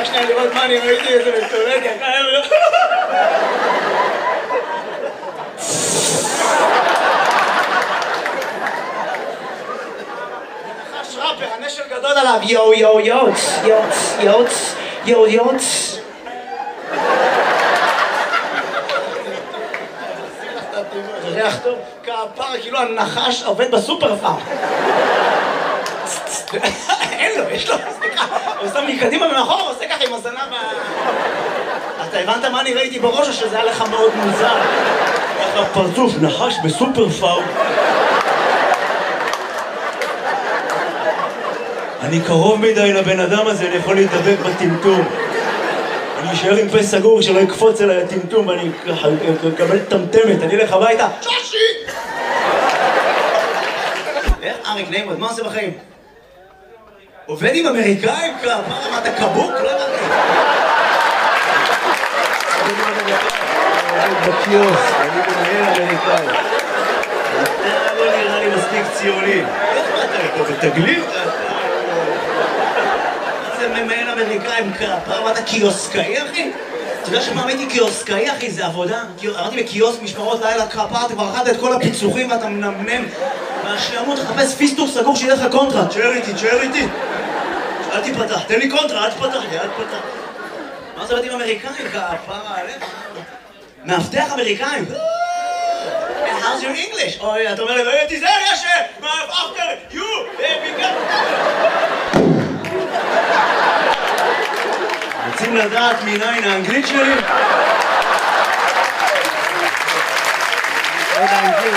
רק שנייה לראות מה אני ראיתי איזה מסתולד, נחש ראפר, הנשל גדול עליו, יו יו יוץ, יוץ, יוץ, יו יוץ. זה ריח טוב, כפרה, כאילו הנחש עובד בסופר פארם. אין לו, יש לו, סליחה, הוא שם מקדימה ומאחור, הוא עושה ככה עם הזנב אתה הבנת מה אני ראיתי בראש או שזה היה לך מאוד מוזר? איך הפרצוף נחש בסופר פארם. אני קרוב מדי לבן אדם הזה, אני יכול להתדבק בטמטום. אני אשאר עם פה סגור שלא יקפוץ אליי הטמטום ואני אקבל טמטמת, אני אלך הביתה. שושי! איך אריק נעימות, מה עושה בחיים? עובד עם אמריקאים? מה אתה קבוק? לא הבנתי. עובד בקיוס, אני מנהל אמריקאי. אתה לא נראה לי מספיק ציוני. איך אתה פה בתגלית? זה ממהל אמריקאים כפרה, מה אתה קיוסקאי אחי? אתה יודע שפעם הייתי קיוסקאי אחי, זה עבודה? עברתי בקיוסק משמרות לילה כפרה, אתה כבר אכלת את כל הפיצוחים ואתה מנמנם מהשעמות, תחפש פיסטוק סגור שיהיה לך קונטרה. תשאר איתי אל תיפתח, תן לי קונטרה, אל תפתח לי, אל תפתח. מה זה בתים אמריקאים כפרה עליך? מאבטח אמריקאים? How's your English? אוי, אתה אומר לי, תיזהר יש, after you, רוצים לדעת מניין האנגלית שלי? עוד האנגלית.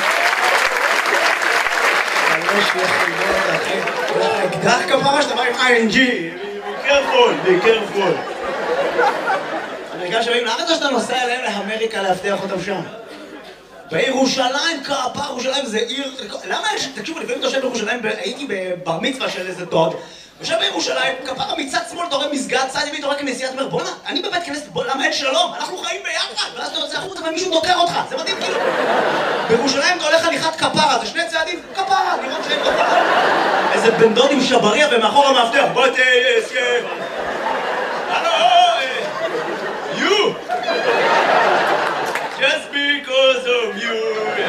יש לי חידות, אחי. אקדח כפרה שאתה בא עם ING. Be careful. אמריקאים שבאים לארץ או שאתה נוסע אליהם לאמריקה להבטיח אותם שם? בירושלים, כפרה, ירושלים זה עיר... למה יש... תקשיבו, לפעמים אתה יושב בירושלים, הייתי בבר מצווה של איזה דוד, יושב בירושלים, כפרה מצד שמאל, אתה רואה מסגד, צד ימין, אתה רואה כנסיית, אומר, בוא'נה, אני בבית כנסת, למה אין שלום? אנחנו חיים ביחד, ואז אתה יוצא החוצה ומישהו דוקר אותך, זה מדהים כאילו. בירושלים אתה הולך הליכת כפרה, זה שני צעדים, כפרה, לראות שאין כפרה. איזה בן דוד עם שבריה ומאחור המאבטח, בוא תהיה הסכם. הלו, you! Just because of you!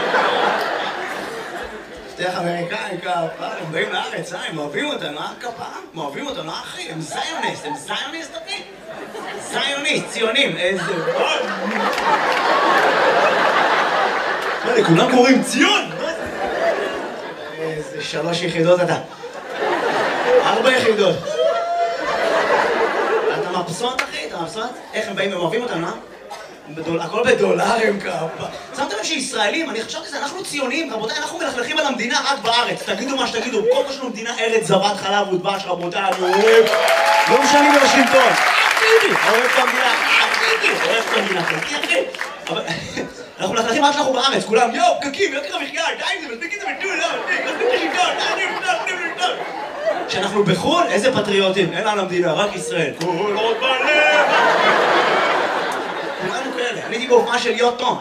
מפתח אמריקאים כפרה, הם באים לארץ, הם אוהבים אותנו, כפרה? הם אוהבים אותנו, אחי, הם זיוניסט, אחי? זיוניסט, ציונים, איזה... מה, לכולם קוראים ציון? איזה 3 יחידות אתה. 4 יחידות. אתה מבסוט, אחי? אתה מבסוט? איך הם באים, הם אוהבים אותנו, הכל בדולרים כפה. שמתם לב שישראלים, אני חשבתי שזה, אנחנו ציונים, רבותיי, אנחנו מלכלכים על המדינה רק בארץ. תגידו מה שתגידו, כל מה שלנו מדינה ארץ זבת חלב ודבש, רבותיי, אני אוהב. לא משנים בשלטון. אוהב את המדינה, אוהב את המדינה, אחי. אבל אנחנו מלכלכים רק שאנחנו בארץ, כולם, יואו, פקקים, יוקר המחיה, די, זה מספיק את זה בטול, מספיק השלטון, די. כשאנחנו בחו"ל, איזה פטריוטים, אין על המדינה, רק ישראל. כל עוד בלב. אני הייתי בהופעה של יוטון,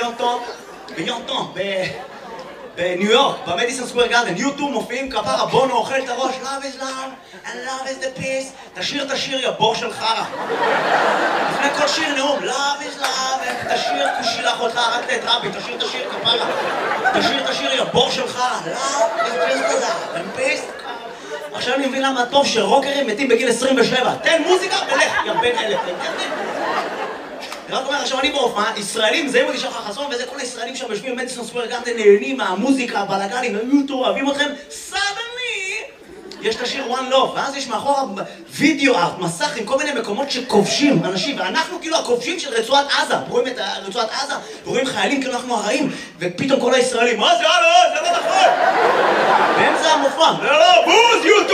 בניו יורק, במדיסון סקוור גארדן, יוטו מופיעים כפרה, בונו אוכל את הראש, love is love and love is the peace, תשיר את השיר יא בור של חרה. לפני כל שיר נאום, love is love, תשיר כושילח אותך, רק את רבי, תשיר את השיר כפרה. תשיר את השיר יא בור של חרה, love is just the love and peace. עכשיו אני מבין למה טוב שרוקרים מתים בגיל 27, תן מוזיקה ולך, יא בן אלף. רק אומר, עכשיו אני בהופעה, ישראלים, זה מודי שחר חסון וזה כל הישראלים שם יושבים במדיסון סקוור גארדן נהנים מהמוזיקה, הבלגנים, היוטו, אוהבים אתכם, suddenly יש את השיר One Love, ואז יש מאחורה וידאו ארט, מסך עם כל מיני מקומות שכובשים אנשים, ואנחנו כאילו הכובשים של רצועת עזה, רואים את רצועת עזה, ורואים חיילים כאילו אנחנו הרעים, ופתאום כל הישראלים, מה זה? זה לא נכון! באמצע המופע, לא, בוז, יוטו!